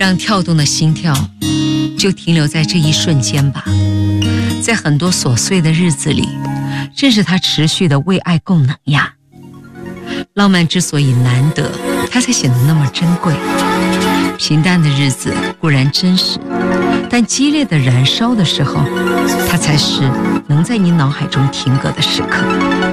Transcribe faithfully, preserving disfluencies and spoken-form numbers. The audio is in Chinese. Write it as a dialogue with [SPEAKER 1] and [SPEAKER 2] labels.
[SPEAKER 1] 让跳动的心跳就停留在这一瞬间吧。在很多琐碎的日子里，正是它持续的为爱供能呀。浪漫之所以难得，它才显得那么珍贵。平淡的日子固然真实，但激烈的燃烧的时候，它才是能在你脑海中停格的时刻。